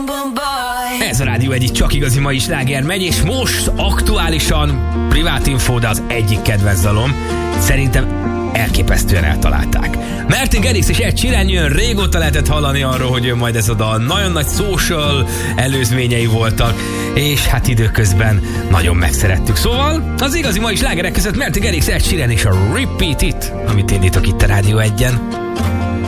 Ez a Rádió Egy csak igazi mai sláger megy, és most aktuálisan privát info, de az egyik kedvenc dalom. Szerintem elképesztően eltalálták. Martin Garrix és Ed Sheeran jön, régóta lehetett hallani arról, hogy jön majd ez a dal. Nagyon nagy social előzményei voltak, és hát időközben nagyon megszerettük. Szóval az igazi mai slágerek között Martin Garrix, Ed Sheeran és a Repeat It, amit indítok itt a Rádió Egyen.